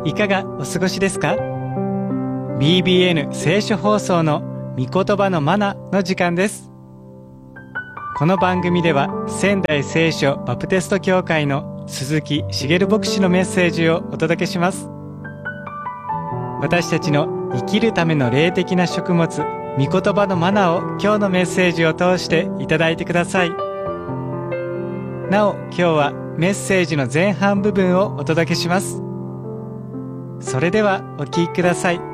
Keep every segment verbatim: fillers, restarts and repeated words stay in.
いかがお過ごしですか？ ビービーエヌ 聖書放送の御言葉のマナの時間です。この番組では仙台聖書バプテスト教会の鈴木茂牧師のメッセージをお届けします。私たちの生きるための霊的な食物、御言葉のマナを今日のメッセージを通していただいてください。なお、今日はメッセージの前半部分をお届けします。それではお聞きください。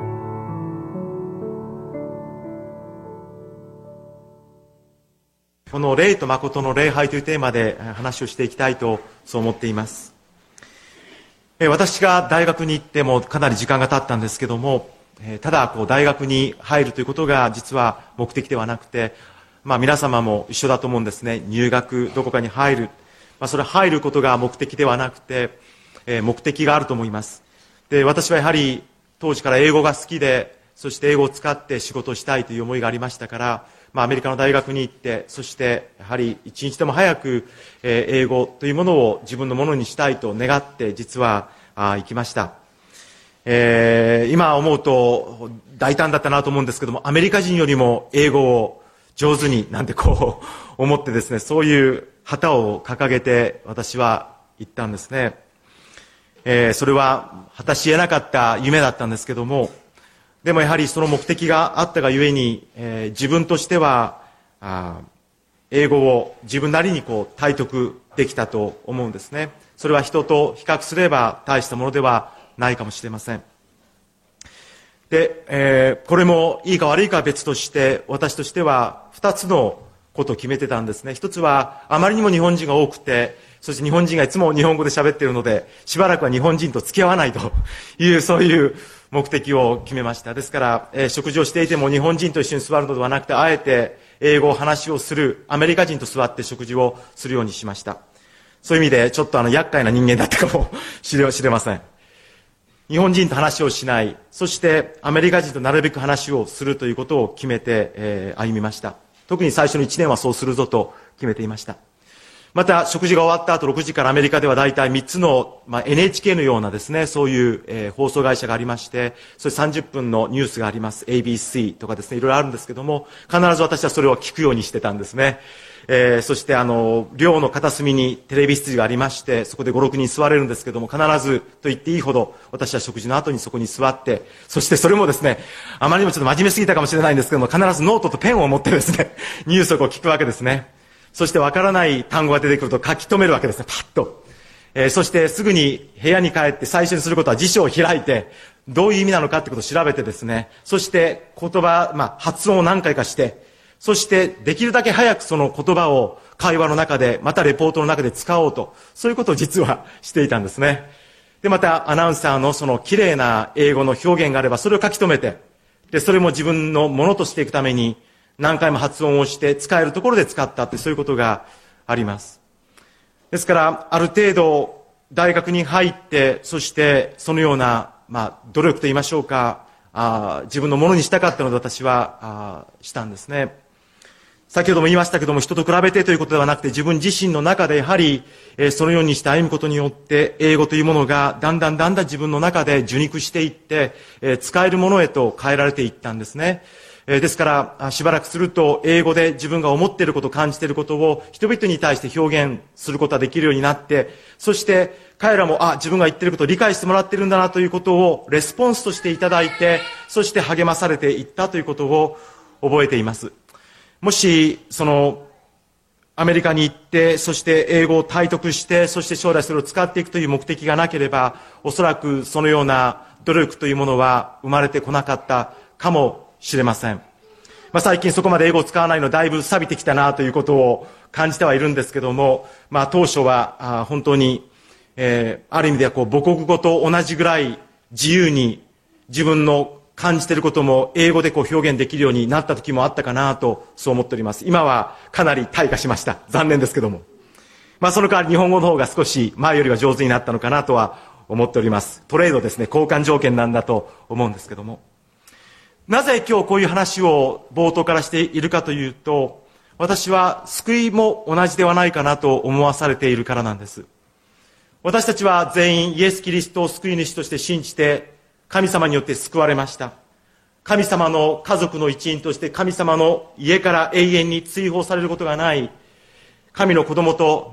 この霊と誠の礼拝というテーマで話をしていきたいとそう思っています。私が大学に行ってもかなり時間が経ったんですけども、ただこう大学に入るということが実は目的ではなくて、まあ、皆様も一緒だと思うんですね。入学、どこかに入る、まあ、それ入ることが目的ではなくて、目的があると思います。で、私はやはり当時から英語が好きで、そして英語を使って仕事をしたいという思いがありましたから、まあ、アメリカの大学に行って、そしてやはり一日でも早く、えー、英語というものを自分のものにしたいと願って実はあ行きました。えー、今思うと大胆だったなと思うんですけども、アメリカ人よりも英語を上手になんてこう思ってですね、そういう旗を掲げて私は行ったんですね。えー、それは果たし得なかった夢だったんですけども、でもやはりその目的があったがゆえに、えー、自分としてはあ英語を自分なりにこう体得できたと思うんですね。それは人と比較すれば大したものではないかもしれません。で、えー、これもいいか悪いかは別として、私としては二つのことを決めてたんですね。一つはあまりにも日本人が多くて、そして日本人がいつも日本語で喋っているので、しばらくは日本人と付き合わないというそういう目的を決めました。ですから、えー、食事をしていても日本人と一緒に座るのではなくて、あえて英語を話をするアメリカ人と座って食事をするようにしました。そういう意味でちょっとあの厄介な人間だったかもしれません。日本人と話をしない、そしてアメリカ人となるべく話をするということを決めて、えー、歩みました。特に最初のいちねんはそうするぞと決めていました。また食事が終わった後ろくじからアメリカでは大体みっつの、まあ、エヌエイチケー のようなですね、そういう、えー、放送会社がありまして、それさんじゅっぷんのニュースがあります。エービーシー とかですね、いろいろあるんですけども、必ず私はそれを聞くようにしてたんですね。えー、そしてあの寮の片隅にテレビ室がありまして、そこでご、ろくにん座れるんですけども、必ずと言っていいほど私は食事の後にそこに座って、そしてそれもですね、あまりにもちょっと真面目すぎたかもしれないんですけども、必ずノートとペンを持ってですね、ニュースをこう聞くわけですね。そしてわからない単語が出てくると書き留めるわけですね、パッと。えー、そしてすぐに部屋に帰って最初にすることは辞書を開いて、どういう意味なのかってことを調べてですね、そして言葉、まあ発音を何回かして、そしてできるだけ早くその言葉を会話の中で、またレポートの中で使おうと、そういうことを実はしていたんですね。で、またアナウンサーのその綺麗な英語の表現があれば、それを書き留めて、で、それも自分のものとしていくために、何回も発音をして使えるところで使ったって、そういうことがあります。ですから、ある程度大学に入って、そしてそのような、まあ、努力と言いましょうか、あ自分のものにしたかったので私はあしたんですね。先ほども言いましたけども、人と比べてということではなくて、自分自身の中でやはり、えー、そのようにして歩むことによって、英語というものがだんだんだんだん自分の中で受肉していって、えー、使えるものへと変えられていったんですね。えー、ですから、しばらくすると、英語で自分が思っていること、感じていることを人々に対して表現することができるようになって、そして彼らも、あ、自分が言っていることを理解してもらっているんだなということをレスポンスとしていただいて、そして励まされていったということを覚えています。もし、その、アメリカに行って、そして英語を体得して、そして将来それを使っていくという目的がなければ、おそらくそのような努力というものは生まれてこなかったかもしれません。まあ、最近そこまで英語を使わないのだいぶ錆びてきたなということを感じてはいるんですけども、まあ、当初はあ本当に、えー、ある意味ではこう母国語と同じぐらい自由に自分の感じていることも英語でこう表現できるようになった時もあったかなとそう思っております。今はかなり退化しました。残念ですけども。まあその代わり日本語の方が少し前よりは上手になったのかなとは思っております。トレードですね、交換条件なんだと思うんですけども。なぜ今日こういう話を冒頭からしているかというと、私は救いも同じではないかなと思わされているからなんです。 私たちは全員イエス・キリストを救い主として信じて、神様によって救われました。神様の家族の一員として神様の家から永遠に追放されることがない神の子供と